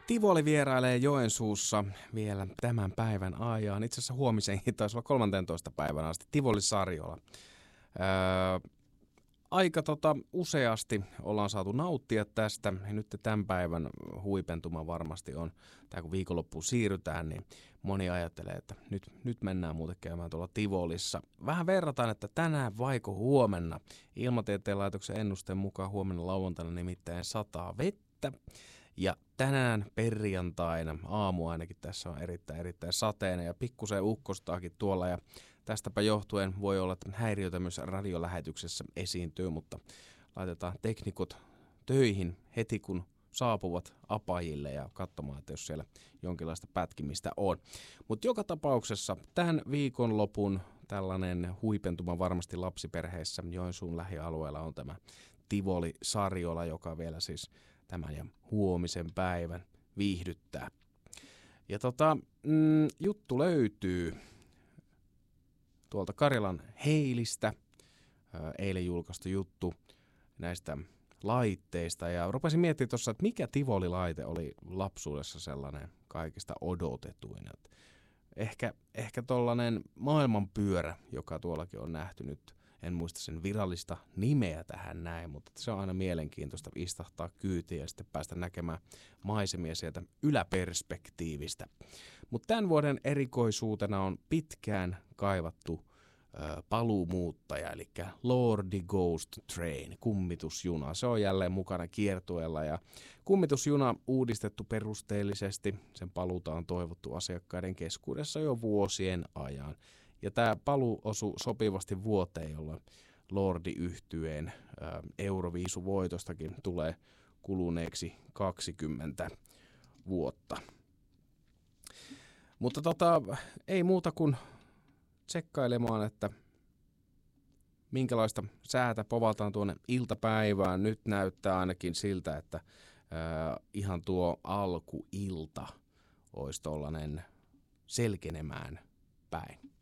Tivoli vierailee Joensuussa vielä tämän päivän ajan. Itse asiassa huomisenkin taisi olla 13. päivänä asti Tivoli Sariola. Aika useasti ollaan saatu nauttia tästä. Ja nyt tämän päivän huipentuma varmasti on, tämä kun viikonloppuun siirrytään, niin moni ajattelee, että nyt mennään muuten käymään tuolla Tivolissa. Vähän verrataan, että tänään vaiko huomenna. Ilmatieteen laitoksen ennusteen mukaan huomenna lauantaina nimittäin sataa vettä. Ja tänään perjantaina aamu ainakin tässä on erittäin sateinen ja pikkusen ukkostaakin tuolla ja tästäpä johtuen voi olla, että häiriötä myös radiolähetyksessä esiintyy, mutta laitetaan teknikot töihin heti kun saapuvat apajille ja katsomaan, että jos siellä jonkinlaista pätkimistä on. Mutta joka tapauksessa tämän viikonlopun tällainen huipentuma varmasti lapsiperheissä Joensuun lähialueella on tämä Tivoli Sariola, joka vielä siis tämän ja huomisen päivän viihdyttää. Ja juttu löytyy tuolta Karjalan Heilistä, eilen julkaistu juttu näistä laitteista. Ja rupesin miettimään tuossa, että mikä Tivoli-laite oli lapsuudessa sellainen kaikista odotetuin. Ehkä tollainen maailmanpyörä, joka tuollakin on nähty nyt. En muista sen virallista nimeä tähän näin, mutta se on aina mielenkiintoista istahtaa kyytiin ja sitten päästä näkemään maisemia sieltä yläperspektiivistä. Mutta tämän vuoden erikoisuutena on pitkään kaivattu paluumuuttaja, eli Lordi Ghost Train, kummitusjuna. Se on jälleen mukana kiertueella ja kummitusjuna uudistettu perusteellisesti. Sen paluuta on toivottu asiakkaiden keskuudessa jo vuosien ajan. Ja tämä paluu osui sopivasti vuoteen, jolloin Lordi-yhtyeen Euroviisuvoitostakin tulee kuluneeksi 20 vuotta. Mutta ei muuta kuin tsekkailemaan, että minkälaista säätä povataan tuonne iltapäivään. Nyt näyttää ainakin siltä, että ihan tuo alkuilta olisi tollainen selkenemään päin.